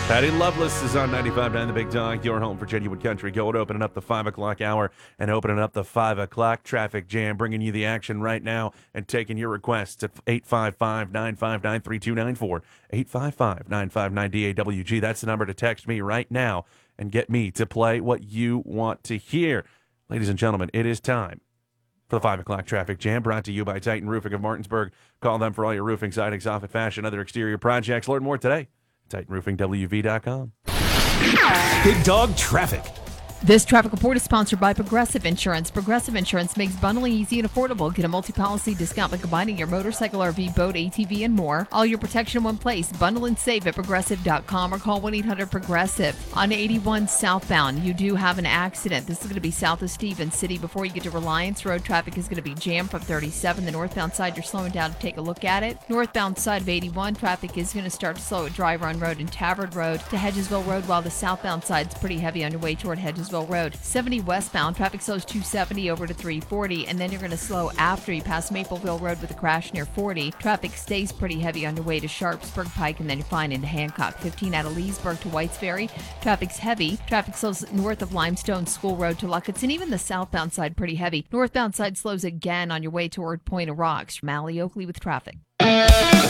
Patty Loveless is on 95.9 The Big Dog, your home for genuine country. Going opening up the 5 o'clock hour and opening up the 5 o'clock traffic jam, bringing you the action right now and taking your requests at 855-959-3294, 855-959-DAWG. That's the number to text me right now and get me to play what you want to hear. Ladies and gentlemen, it is time for the 5 o'clock traffic jam, brought to you by Titan Roofing of Martinsburg. Call them for all your roofing, siding, soffit, fashion, other exterior projects. Learn more today. TitanRoofingWV.com. Big Dog Traffic. This traffic report is sponsored by Progressive Insurance. Progressive Insurance makes bundling easy and affordable. Get a multi-policy discount by combining your motorcycle, RV, boat, ATV, and more. All your protection in one place. Bundle and save at Progressive.com or call 1-800-PROGRESSIVE. On 81 southbound, you do have an accident. This is going to be south of Stevens City. Before you get to Reliance Road, traffic is going to be jammed from 37. The northbound side, you're slowing down to take a look at it. Northbound side of 81, traffic is going to start to slow at Dry Run Road and Tavern Road to Hedgesville Road, while the southbound side's pretty heavy on your way toward Hedgesville Road. 70 westbound, traffic slows 270 over to 340, and then you're going to slow after you pass Mapleville Road with a crash near 40. Traffic stays pretty heavy on your way to Sharpsburg Pike, and then you're fine into Hancock. 15 out of Leesburg to Whites Ferry. Traffic's heavy. Traffic slows north of Limestone School Road to Luckett's, and even the southbound side pretty heavy. Northbound side slows again on your way toward Point of Rocks. Mally Oakley with traffic.